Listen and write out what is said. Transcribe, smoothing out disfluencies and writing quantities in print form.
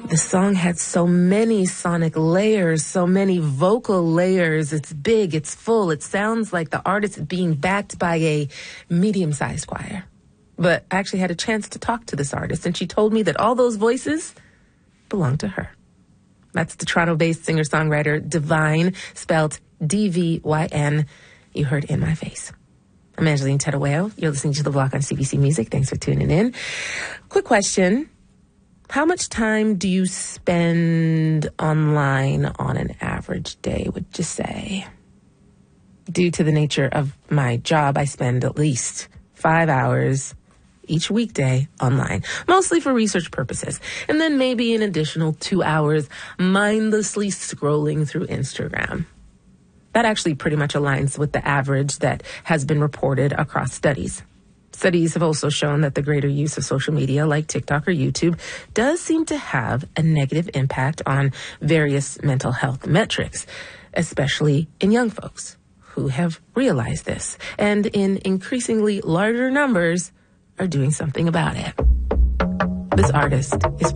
The song had so many sonic layers, so many vocal layers. It's big, it's full. It sounds like the artist is being backed by a medium-sized choir. But I actually had a chance to talk to this artist, and she told me that all those voices belong to her. That's the Toronto-based singer-songwriter Divine, spelled D-V-Y-N. You heard In My Face. I'm Angeline Tedaweo. You're listening to The Block on CBC Music. Thanks for tuning in. Quick question. How much time do you spend online on an average day, would you say? Due to the nature of my job, I spend at least 5 hours each weekday online, mostly for research purposes, and then maybe an additional 2 hours mindlessly scrolling through Instagram. That actually pretty much aligns with the average that has been reported across studies. Studies have also shown that the greater use of social media like TikTok or YouTube does seem to have a negative impact on various mental health metrics, especially in young folks who have realized this and in increasingly larger numbers are doing something about it. This artist is